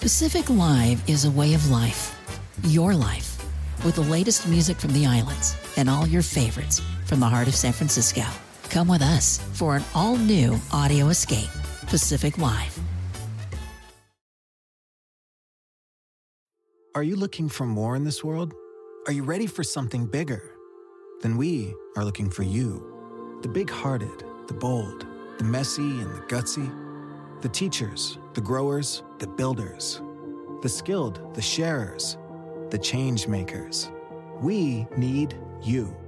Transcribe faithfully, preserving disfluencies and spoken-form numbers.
Pacific Live is a way of life. Your life. With the latest music from the islands and all your favorites from the heart of San Francisco. Come with us for an all-new audio escape. Pacific Live. Are you looking for more in this world? Are you ready for something bigger? Then we are looking for you. The big-hearted, the bold, the messy and the gutsy. The teachers, the growers, the builders. The skilled, the sharers, the change makers. We need you.